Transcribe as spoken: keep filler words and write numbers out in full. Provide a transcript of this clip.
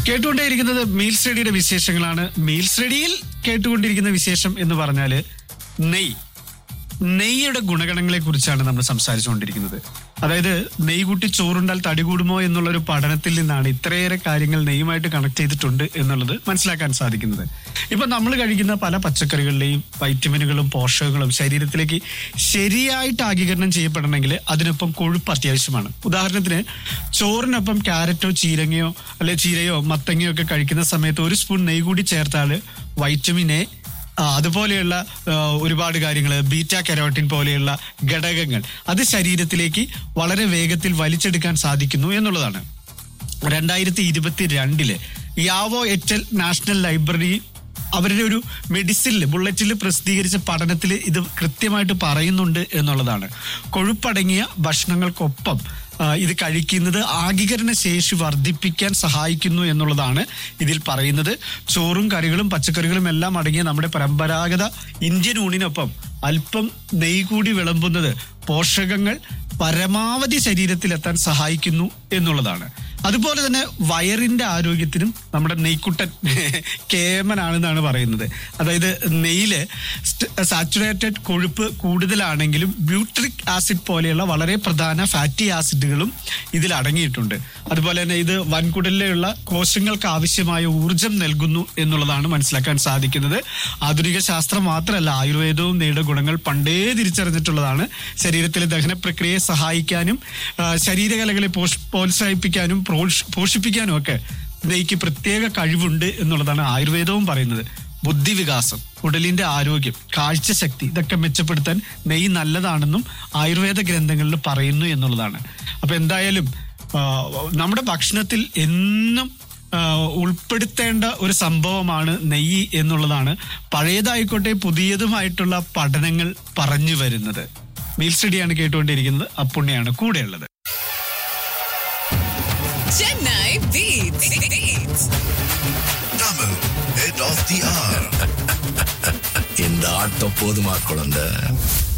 കേട്ടുകൊണ്ടേയിരിക്കുന്നത് meal സ്റ്റഡിയുടെ വിശേഷങ്ങളാണ്. Meal സ്റ്റഡിയിൽ കേട്ടുകൊണ്ടിരിക്കുന്ന വിശേഷം എന്ന് പറഞ്ഞാല് നെയ്യ് നെയ്യുടെ ഗുണഗണങ്ങളെ കുറിച്ചാണ് നമ്മൾ സംസാരിച്ചുകൊണ്ടിരിക്കുന്നത്. അതായത് നെയ്യ് കൂട്ടി ചോറുണ്ടാൽ തടി കൂടുമോ എന്നുള്ളൊരു പഠനത്തിൽ നിന്നാണ് ഇത്രയേറെ കാര്യങ്ങൾ നെയ്യുമായിട്ട് കണക്ട് ചെയ്തിട്ടുണ്ട് എന്നുള്ളത് മനസ്സിലാക്കാൻ സാധിക്കുന്നത്. ഇപ്പൊ നമ്മൾ കഴിക്കുന്ന പല പച്ചക്കറികളിലെയും വൈറ്റമിനുകളും പോഷകങ്ങളും ശരീരത്തിലേക്ക് ശരിയായിട്ട് ആഗീകരണം ചെയ്യപ്പെടണമെങ്കിൽ അതിനൊപ്പം കൊഴുപ്പ് അത്യാവശ്യമാണ്. ഉദാഹരണത്തിന് ചോറിനൊപ്പം ക്യാരറ്റോ ചീരങ്ങയോ അല്ലെ ചീരയോ മത്തങ്ങയോ ഒക്കെ കഴിക്കുന്ന സമയത്ത് ഒരു സ്പൂൺ നെയ്യ് കൂടി ചേർത്താൽ വൈറ്റമിൻ എ അതുപോലെയുള്ള ഒരുപാട് കാര്യങ്ങൾ, ബീറ്റ കരോട്ടിൻ പോലെയുള്ള ഘടകങ്ങൾ അത് ശരീരത്തിലേക്ക് വളരെ വേഗത്തിൽ വലിച്ചെടുക്കാൻ സാധിക്കുന്നു എന്നുള്ളതാണ്. രണ്ടായിരത്തി ഇരുപത്തി രണ്ടില് യാവോ എറ്റൽ നാഷണൽ ലൈബ്രറി അവരുടെ ഒരു മെഡിസിനിൽ ബുള്ളറ്റിൽ പ്രസിദ്ധീകരിച്ച പഠനത്തിൽ ഇത് കൃത്യമായിട്ട് പറയുന്നുണ്ട് എന്നുള്ളതാണ്. കൊഴുപ്പടങ്ങിയ ഭക്ഷണങ്ങൾക്കൊപ്പം ഇത് കഴിക്കുന്നത് ആഗീകരണ ശേഷി വർദ്ധിപ്പിക്കാൻ സഹായിക്കുന്നു എന്നുള്ളതാണ് ഇതിൽ പറയുന്നത്. ചോറും കറികളും പച്ചക്കറികളും എല്ലാം അടങ്ങിയ നമ്മുടെ പരമ്പരാഗത ഇന്ത്യൻ ഊണിനൊപ്പം അല്പം നെയ്യ് കൂടി വിളമ്പുന്നത് പോഷകങ്ങൾ പരമാവധി ശരീരത്തിലെത്താൻ സഹായിക്കുന്നു എന്നുള്ളതാണ്. അതുപോലെ തന്നെ വയറിന്റെ ആരോഗ്യത്തിനും നമ്മുടെ നെയ്ക്കുട്ടൻ കേമനാണെന്നാണ് പറയുന്നത്. അതായത് നെയ്യില് സാച്ചുറേറ്റഡ് കൊഴുപ്പ് കൂടുതലാണെങ്കിലും ബ്യൂട്രിക് ആസിഡ് പോലെയുള്ള വളരെ പ്രധാന ഫാറ്റി ആസിഡുകളും ഇതിൽ അടങ്ങിയിട്ടുണ്ട്. അതുപോലെ തന്നെ ഇത് വൻകുടലിലുള്ള കോശങ്ങൾക്ക് ആവശ്യമായ ഊർജം നൽകുന്നു എന്നുള്ളതാണ് മനസ്സിലാക്കാൻ സാധിക്കുന്നത്. ആധുനിക ശാസ്ത്രം മാത്രമല്ല, ആയുർവേദവും നെയ്യുടെ ഗുണങ്ങൾ പണ്ടേ തിരിച്ചറിഞ്ഞിട്ടുള്ളതാണ്. ശരീരത്തിലെ ദഹന പ്രക്രിയയെ സഹായിക്കാനും ശരീരകലകളെ പ്രോത്സാഹിപ്പിക്കാനും പോഷിപ്പിക്കാനും ഒക്കെ നെയ്ക്ക് പ്രത്യേക കഴിവുണ്ട് എന്നുള്ളതാണ് ആയുർവേദവും പറയുന്നത്. ബുദ്ധിവികാസം, ഉടലിന്റെ ആരോഗ്യം, കാഴ്ചശക്തി ഇതൊക്കെ മെച്ചപ്പെടുത്താൻ നെയ്യ് നല്ലതാണെന്നും ആയുർവേദ ഗ്രന്ഥങ്ങളിൽ പറയുന്നു എന്നുള്ളതാണ്. അപ്പൊ എന്തായാലും നമ്മുടെ ഭക്ഷണത്തിൽ എന്നും ഉൾപ്പെടുത്തേണ്ട ഒരു സംഭവമാണ് നെയ്യ് എന്നുള്ളതാണ് പഴയതായിക്കോട്ടെ പുതിയതുമായിട്ടുള്ള പഠനങ്ങൾ പറഞ്ഞു വരുന്നത്. മീൽ സ്റ്റഡിയാണ് കേട്ടുകൊണ്ടിരിക്കുന്നത്. അപ്പുണ്യാണ് കൂടെയുള്ളത്. Chennai Beats. Beats. Tamil Head of the Hour. இந்த ஆட்டம் போதுமா குழந்தை?